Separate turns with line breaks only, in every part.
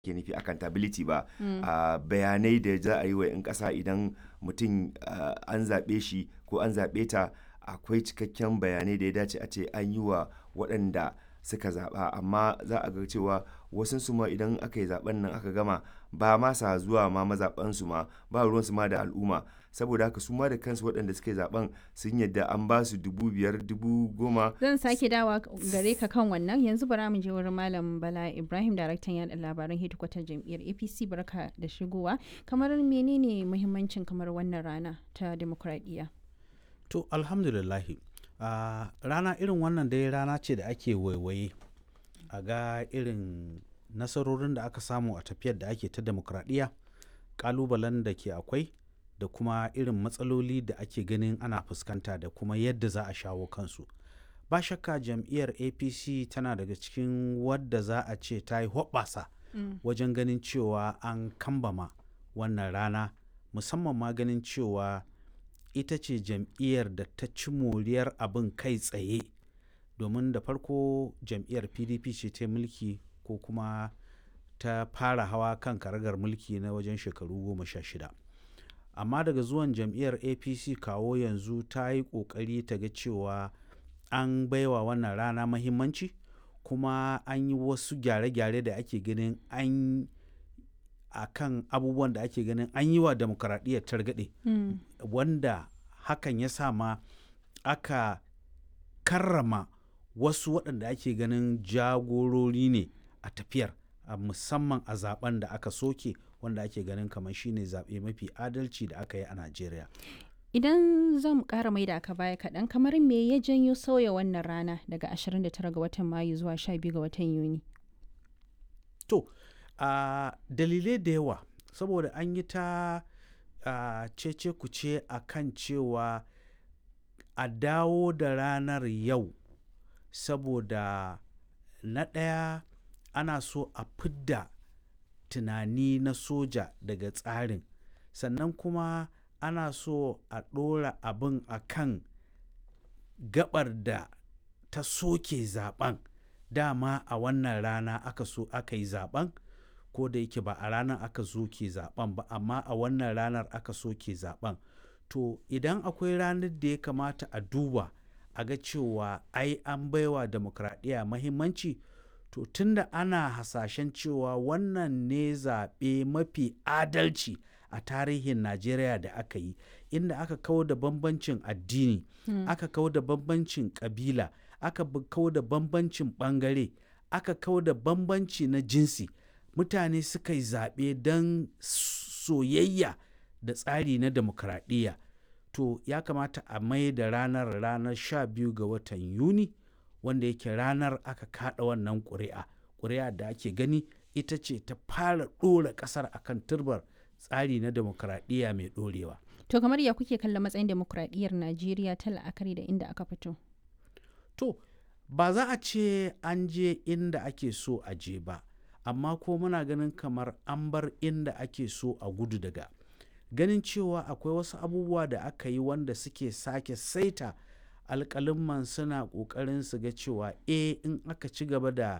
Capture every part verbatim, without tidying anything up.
ke nufi accountability ba
Mm.
a bayanai da za a yi wa 'yan ƙasa idan mutum ah, an zaɓe shi ko an zaɓe ta akwai cikakken bayanai da ya dace a ce an yi wa waɗanda suka zaɓa amma za a ga cewa wasu su ma idan aka yi zaɓen nan aka gama ba ma sa zuwa ma mazaɓansu ma ba ruwansu ma da al'umma saboda haka su ma da kansu waɗanda suka yi zaɓen sun yadda an ba su dubu biyar dubu goma.
Zan sake dawa gare ka kan wannan yanzu bara mu je wurin Malam Bala Ibrahim daraktan yaɗa labaran hedikwatar jam'iyyar A P C barka da shigowa kamar menene muhimmancin kamar wannan rana ta demokradiyya?
To alhamdulillahi uh, rana irin wannan dai rana ce da ake waiwaye a ga irin nasarorin da aka samu a tafiyar da ake ta demokradiyya kalubalen da ke akwai da kuma irin matsaloli da ake ganin ana fuskanta da kuma yadda za a shawo kansu. Ba shakka jam'iyyar A P C tana daga cikin wadda za a ce ta yi hoɓɓasa
Mm.
wajen ganin cewa an kambama wannan rana musamman ma ganin cewa ita ce jam'iyyar da ta ci moriyar abin kai tsaye domin da farko jam'iyyar P D P ce ta mulki ko kuma ta fara hawa kan karagar mulki na wajen shekaru goma sha shida. Amma daga zuwan jam'iyyar A P C kawo yanzu ta yi ƙoƙari ta ga cewa an baiwa wannan rana mahimmanci kuma an yi wasu gyare-gyare da ake ganin an a kan abubuwan da ake ganin an yi wa demokaradiyyar targaɗe
Mm.
wanda hakan ya sa ma aka karrama wasu waɗanda ake ganin jagorori ne a tafiyar a musamman a zaben da aka soke wanda ake ganin kamar shine zaɓe mafi adalci da aka yi a Najeriya.
Idan zan ƙara mai da aka baya kaɗan kamar me ya janyo sauya wannan rana daga ashirin da tara ga watan Mayu zuwa sha biyu ga watan Yuni?
To, a dalilai da yawa saboda an yi ta a cece kuce a kan cewa a dawo da ranar yau saboda na ɗaya ana so a fidda tunani na soja daga tsarin sannan kuma ana so a ɗora abin a kan gabar da ta soke zaben dama a wannan rana aka so aka yi zaben ko da yake ba a ranar aka soke zaben ba amma a wannan ranar aka soke zaben to idan akwai ranar da ya kamata a duba a ga cewa ai an baiwa demokradiyya mahimmanci to tunda ana hasashen cewa wannan ne zaɓe mafi adalci a tarihin Najeriya da aka yi inda aka kawo da bambancin addini
Mm.
aka kawo da bambancin ƙabila aka kawo da bambancin ɓangare aka kawo da bambanci na jinsi mutane suka yi zaɓe don soyayya da tsari na demokradiyya to ya kamata a mai da ranar ranar sha biyu ga watan Yuni wanda yake ranar aka kaɗa wannan ƙuri'a ƙuri'a da ake gani ita ce ta fara ɗora ƙasar akan turbar tsari na demokradiyya mai ɗorewa.
To kamar ya kuke kallon matsayin demokradiyyar Najeriya ta la'akari da inda aka fito?
To, ba za a ce an je inda ake so a je ba, amma ko muna ganin kamar an bar inda ake so a gudu daga. Ganin cewa akwai wasu abubuwa da aka yi wanda suke sake saita alƙalimman suna ƙoƙarin su ga cewa e in aka ci gaba da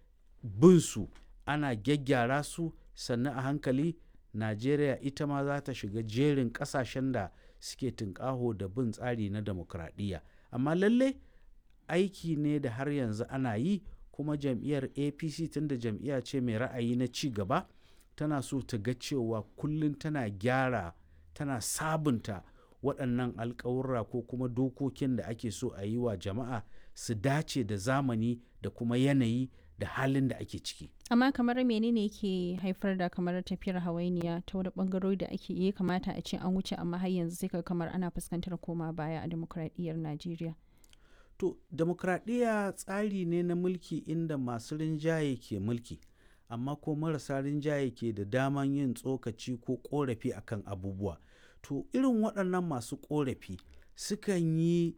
bin su ana gyaggyara su sannan a hankali Najeriya ita ma za ta shiga jerin ƙasashen da suke tunƙaho da bin tsari na demokradiyya. Amma lalle aiki ne da har yanzu ana yi kuma jam'iyyar A P C tunda jam'iyya ce mai ra'ayi na ci gaba tana so ta ga cewa kullum tana gyara tana sabunta waɗannan alƙawurra ko kuma dokokin da ake so a yi wa jama'a su dace da zamani da kuma yanayi da halin da ake ciki.
Amma kamar menene ke haifar da kamar tafiyar hawainiya ta wani bangarori da ake iya kamata a ce an wuce amma har yanzu sai ka kamar ana fuskantar koma baya a demokradiyyar Najeriya.
To, demokradiyya tsari ne na mulki inda masu rinjaye ke mulki, amma ko marasa rinjaye ke da daman yin tsokaci ko korafi akan abubuwa. To, irin waɗannan masu korafi sukan yi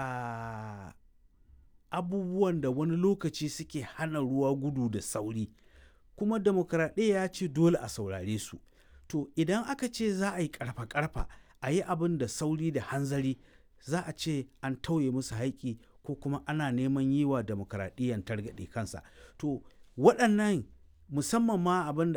a abubuwan da wani lokaci suke hana ruwa gudu da sauri kuma demokradiyya ya ce dole a saurare su to idan aka ce za a yi karfa-karfa a yi abin da sauri da hanzari za a ce an tauye musu haƙƙi ko kuma ana neman yi wa demokradiyyan targaɗe kansa to waɗannan musamman ma abin da